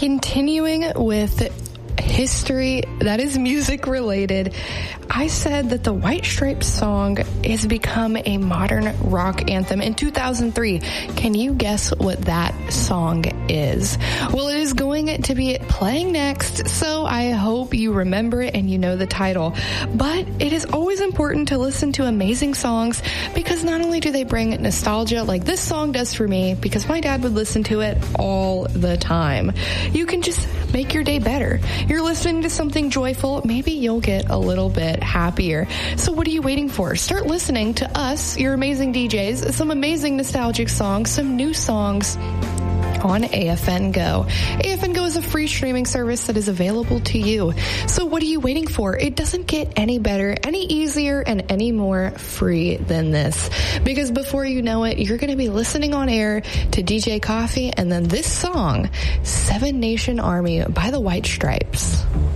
Continuing with history that is music related, I said that the White Stripes song has become a modern rock anthem in 2003. Can you guess what that song is? Well, it is going to be playing next, so I hope you remember it and you know the title. But it is always important to listen to amazing songs because not only do they bring nostalgia like this song does for me, because my dad would listen to it all the time. You can just make your day better. You're listening to something joyful, maybe you'll get a little bit happier. So what are you waiting for? Start listening to us, your amazing DJs, some amazing nostalgic songs, some new songs on AFN Go. AFN Go is a free streaming service that is available to you. So what are you waiting for? It doesn't get any better, any easier, and any more free than this. Because before you know it, you're going to be listening on air to DJ Coffee and then this song, Seven Nation Army by the White Stripes.